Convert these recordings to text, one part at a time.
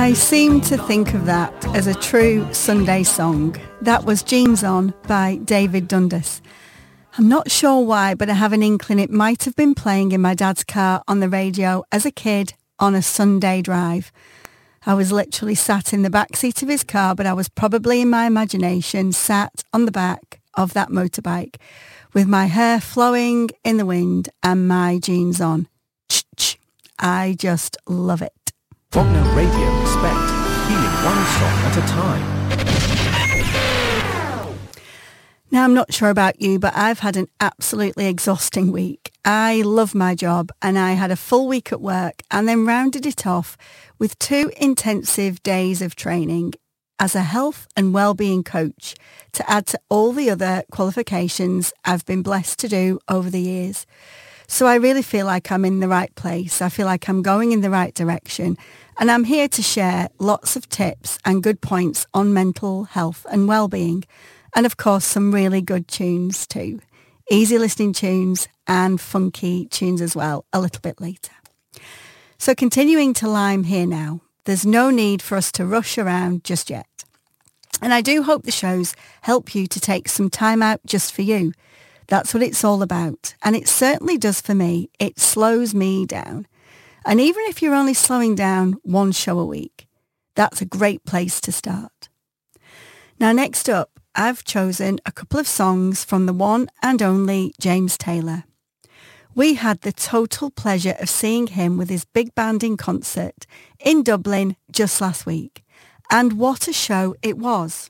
I seem to think of that as a true Sunday song. That was Jeans On by David Dundas. I'm not sure why, but I have an inkling it might have been playing in my dad's car on the radio as a kid on a Sunday drive. I was literally sat in the back seat of his car, but I was probably in my imagination sat on the back of that motorbike with my hair flowing in the wind and my jeans on. I just love it. Wagner Radio Respect, healing one song at a time. Now, I'm not sure about you, but I've had an absolutely exhausting week. I love my job and I had a full week at work and then rounded it off with 2 intensive days of training as a health and well-being coach to add to all the other qualifications I've been blessed to do over the years. So I really feel like I'm in the right place. I feel like I'm going in the right direction. And I'm here to share lots of tips and good points on mental health and well-being. And of course, some really good tunes too. Easy listening tunes and funky tunes as well, a little bit later. So continuing to Lyme here now. There's no need for us to rush around just yet. And I do hope the shows help you to take some time out just for you. That's what it's all about. And it certainly does for me. It slows me down. And even if you're only slowing down 1 show a week, that's a great place to start. Now, next up, I've chosen a couple of songs from the one and only James Taylor. We had the total pleasure of seeing him with his big band in concert in Dublin just last week. And what a show it was.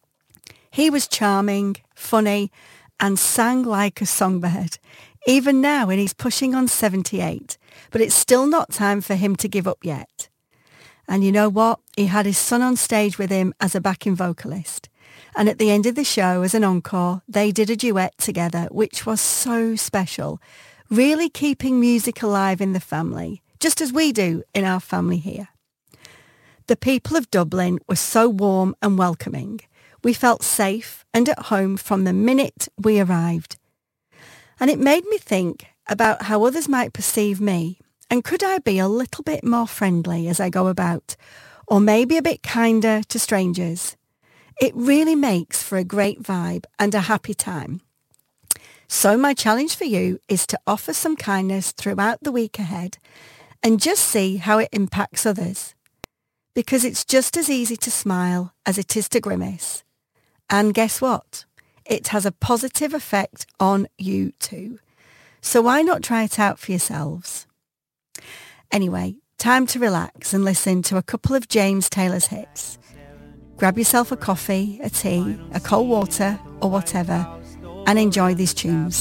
He was charming, funny, and sang like a songbird. Even now, and he's pushing on 78, but it's still not time for him to give up yet. And you know what? He had his son on stage with him as a backing vocalist. And at the end of the show, as an encore, they did a duet together, which was so special, really keeping music alive in the family, just as we do in our family here. The people of Dublin were so warm and welcoming. We felt safe and at home from the minute we arrived. And it made me think about how others might perceive me, and could I be a little bit more friendly as I go about, or maybe a bit kinder to strangers. It really makes for a great vibe and a happy time. So my challenge for you is to offer some kindness throughout the week ahead and just see how it impacts others. Because it's just as easy to smile as it is to grimace. And guess what? It has a positive effect on you too. So why not try it out for yourselves? Anyway, time to relax and listen to a couple of James Taylor's hits. Grab yourself a coffee, a tea, a cold water or whatever and enjoy these tunes.